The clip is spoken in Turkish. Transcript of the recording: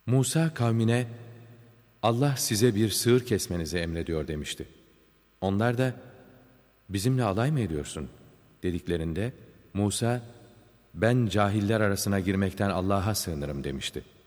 Musa kavmine, Allah size bir sığır kesmenizi emrediyor demişti. Onlar da, bizimle alay mı ediyorsun dediklerinde, Musa, ben cahiller arasına girmekten Allah'a sığınırım demişti.